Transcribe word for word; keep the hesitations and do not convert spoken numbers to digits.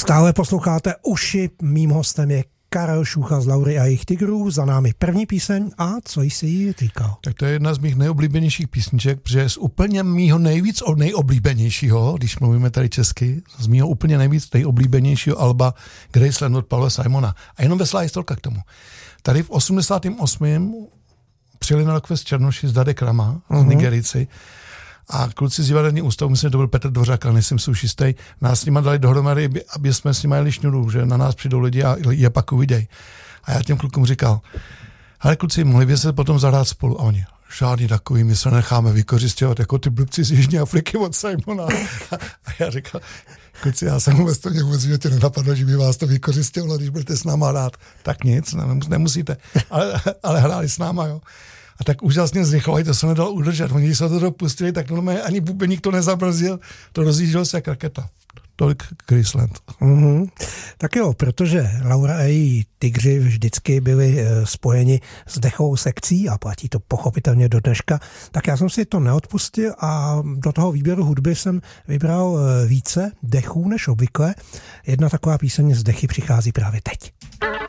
Stále posloucháte Uši, mým hostem je Karel Šucha z Laury a jejich tigrů, za námi první píseň a co jsi jí týkal? Tak to je jedna z mých nejoblíbenějších písniček, protože z úplně mýho nejvíc od nejoblíbenějšího, když mluvíme tady česky, z mýho úplně nejvíc nejoblíbenějšího alba Graceland od Paula Simona. A jenom veselá historka k tomu. Tady v osmdesátém osmém přijeli na Rockfest Černoši z Dadek Rama, uh-huh. z Nigerici, a kluci z divadelní ústavu, myslím, že to byl Petr Dvořák, ale nejsem si už jistý, nás s nima dali dohromady, aby, aby jsme s nima jeli šňůru, že na nás přijdou lidi a je pak uviděj. A já těm klukům říkal, hele kluci, mohli by se potom zahrát spolu? A oni, žádný takový, my se necháme vykořisťovat, jako ty blbci z Jižní Afriky od Simona. A, a já říkal, kluci, já jsem vůbec to mě vůbec, že tě nenapadlo, že by vás to vykořisťovalo, když budete s náma hrát. Tak nic, nemusíte, ale, ale hráli s náma, jo. A tak úžasně zrychlovali, to se nedalo udržet. Oni, když se to dopustili, tak normálně ani bubeník to nezabrzdil, to rozjíždělo se jak raketa. Tolik Graceland. Mm-hmm. Tak jo, protože Laura a její tygři vždycky byli spojeni s dechovou sekcí a platí to pochopitelně do dneška, tak já jsem si to neodpustil a do toho výběru hudby jsem vybral více dechů než obvykle. Jedna taková píseň z dechy přichází právě teď.